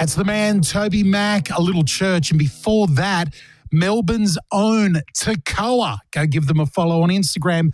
That's the man, Toby Mac, A Little Church. And before that, Melbourne's own Tekoa. Go give them a follow on Instagram,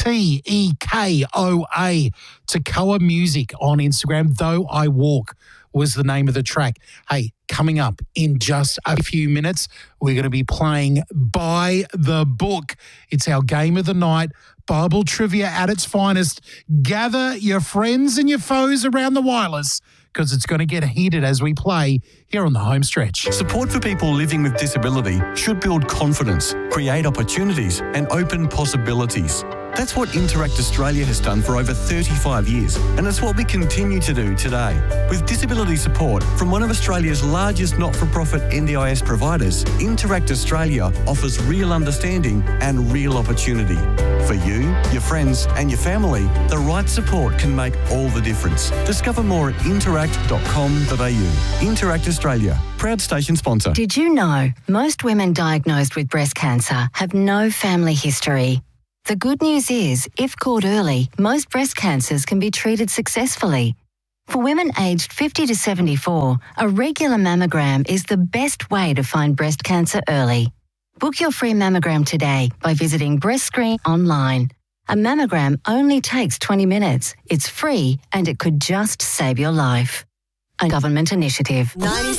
Tekoa, Tekoa Music on Instagram. Though I Walk was the name of the track. Hey, coming up in just a few minutes, we're going to be playing By the Book. It's our game of the night, Bible trivia at its finest. Gather your friends and your foes around the wireless because it's going to get heated as we play here on the home stretch. Support for people living with disability should build confidence, create opportunities and open possibilities. That's what Interact Australia has done for over 35 years, and it's what we continue to do today. With disability support from one of Australia's largest not-for-profit NDIS providers, Interact Australia offers real understanding and real opportunity. For you, your friends and your family, the right support can make all the difference. Discover more at interact.com.au. Interact Australia, proud station sponsor. Did you know most women diagnosed with breast cancer have no family history? The good news is, if caught early, most breast cancers can be treated successfully. For women aged 50 to 74, a regular mammogram is the best way to find breast cancer early. Book your free mammogram today by visiting BreastScreen online. A mammogram only takes 20 minutes. It's free and it could just save your life. A government initiative.